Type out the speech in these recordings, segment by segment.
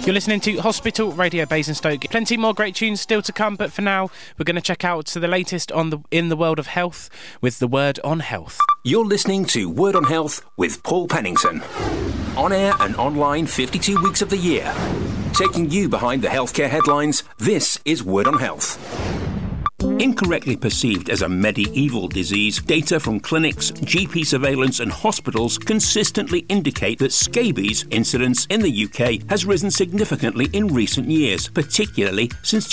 You're listening to Hospital Radio Basingstoke. Plenty more great tunes still to come, but for now, we're going to check out the latest in the world of health with the Word on Health. You're listening to Word on Health with Paul Pennington. On air and online 52 weeks of the year. Taking you behind the healthcare headlines, this is Word on Health. Incorrectly perceived as a medieval disease, data from clinics, GP surveillance and hospitals consistently indicate that scabies incidence in the UK has risen significantly in recent years, particularly since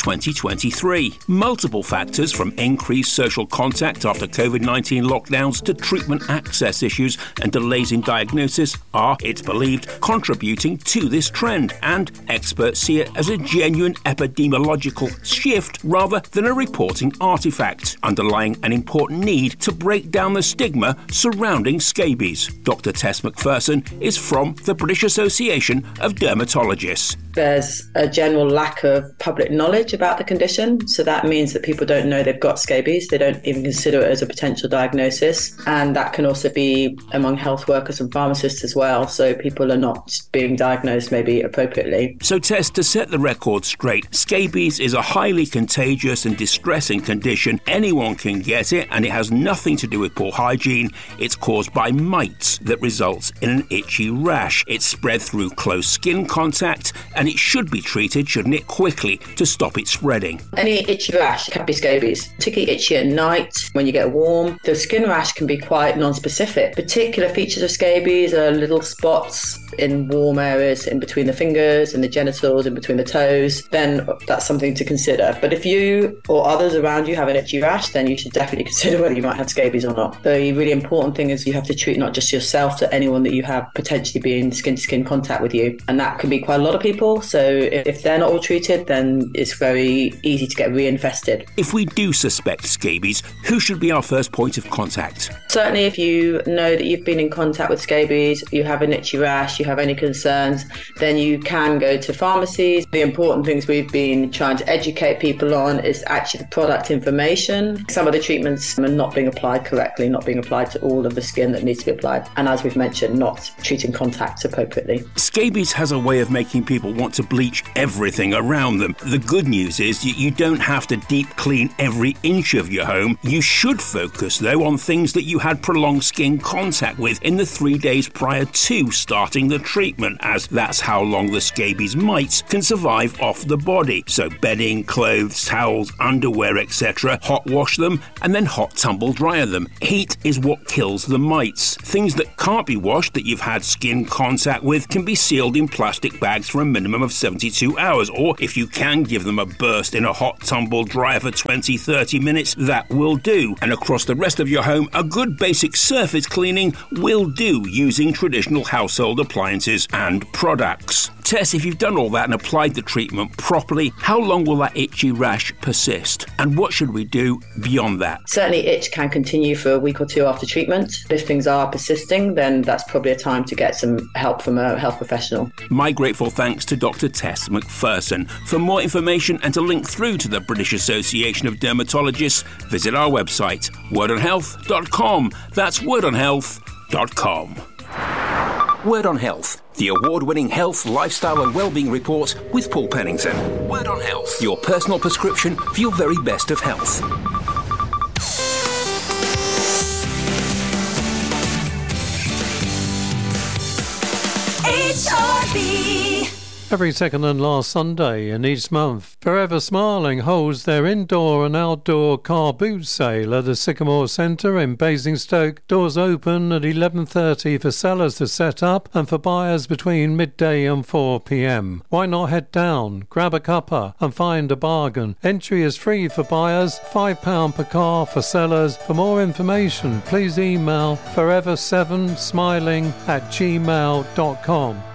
2023. Multiple factors, from increased social contact after COVID-19 lockdowns to treatment access issues and delays in diagnosis, are, it's believed, contributing to this trend, and experts see it as a genuine epidemiological shift rather than a reporting artifact, underlying an important need to break down the stigma surrounding scabies. Dr. Tess McPherson is from the British Association of Dermatologists. There's a general lack of public knowledge about the condition, so that means that people don't know they've got scabies. They don't even consider it as a potential diagnosis, and that can also be among health workers and pharmacists as well, so people are not being diagnosed maybe appropriately. So Tess, to set the record straight, scabies is a highly contagious and distressing condition. Anyone can get it, and it has nothing to do with poor hygiene. It's caused by mites that results in an itchy rash. It's spread through close skin contact, and it should be treated, shouldn't it, quickly to stop it spreading. Any itchy rash can be scabies, particularly itchy at night when you get warm. The skin rash can be quite non-specific. Particular features of scabies are little spots in warm areas in between the fingers and the genitals, in between the toes. Then that's something to consider. But if you or others around you have an itchy rash, then you should definitely consider whether you might have scabies or not. The really important thing is you have to treat not just yourself, but anyone that you have potentially be in skin-to-skin contact with you. And that can be quite a lot of people. So if they're not all treated, then it's very easy to get reinfested. If we do suspect scabies, who should be our first point of contact? Certainly if you know that you've been in contact with scabies, you have an itchy rash, you have any concerns, then you can go to pharmacies. The important things we've been trying to educate people on is actually the product information. Some of the treatments are not being applied correctly, not being applied to all of the skin that needs to be applied. And as we've mentioned, not treating contacts appropriately. Scabies has a way of making people want to bleach everything around them. The good news is you don't have to deep clean every inch of your home. You should focus, though, on things that you had prolonged skin contact with in the 3 days prior to starting the treatment, as that's how long the scabies mites can survive off the body. So bedding, clothes, towels, underwear, etc. Hot wash them and then hot tumble dryer them. Heat is what kills the mites. Things that can't be washed that you've had skin contact with can be sealed in plastic bags for a minimum of 72 hours, or if you can give them a burst in a hot tumble dryer for 20-30 minutes, that will do. And across the rest of your home, a good basic surface cleaning will do using traditional household appliances and products. Tess, if you've done all that and applied the treatment properly, how long will that itchy rash persist? And what should we do beyond that? Certainly itch can continue for a week or two after treatment. If things are persisting, then that's probably a time to get some help from a health professional. My grateful thanks to Dr. Tess McPherson. For more information and to link through to the British Association of Dermatologists, visit our website, wordonhealth.com. That's wordonhealth.com. Word on Health, the award-winning health, lifestyle and wellbeing report with Paul Pennington. Word on Health, your personal prescription for your very best of health. HRB. Every second and last Sunday in each month, Forever Smiling holds their indoor and outdoor car boot sale at the Sycamore Centre in Basingstoke. Doors open at 11:30 for sellers to set up and for buyers between midday and 4 p.m. Why not head down, grab a cuppa and find a bargain? Entry is free for buyers, £5 per car for sellers. For more information, please email forever7smiling@gmail.com.